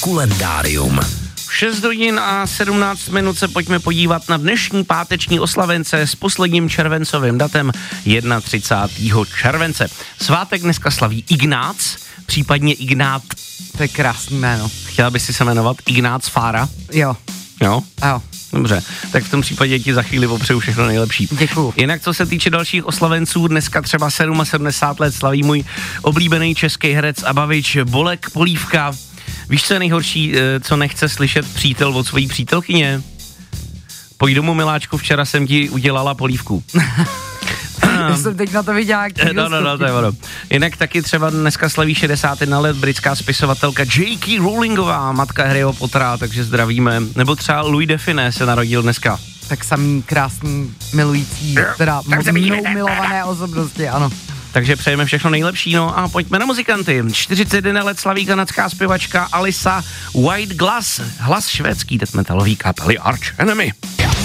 Kalendárium. 6 hodin a 17 minut se pojďme podívat na dnešní páteční oslavence s posledním červencovým datem 31. července. Svátek dneska slaví Ignác, případně Ignát. To je krásný jméno. Chtěla bys si se jmenovat Ignác Fára? Jo. Jo? Jo. Dobře, tak v tom případě ti za chvíli popřeju všechno nejlepší. Děkuju. Jinak co se týče dalších oslavenců, dneska třeba 77 let slaví můj oblíbený český herec a bavič Bolek Polívka. Víš, co je nejhorší, co nechce slyšet přítel od svojí přítelkyně? Pojď domů, miláčku, včera jsem ti udělala polívku. Já jsem teď na to viděl No, to je ono. Jinak taky třeba dneska slaví 61 let britská spisovatelka J.K. Rowlingová, matka Harryho Pottera, takže zdravíme. Nebo třeba Louis Define se narodil dneska. Tak samý krásný, milující, teda mnou milované osobnosti, ano. Takže přejeme všechno nejlepší, no a pojďme na muzikanty. 41 let slaví kanadská zpěvačka Alissa White Glass, hlas švédský death metalový kapely Arch Enemy.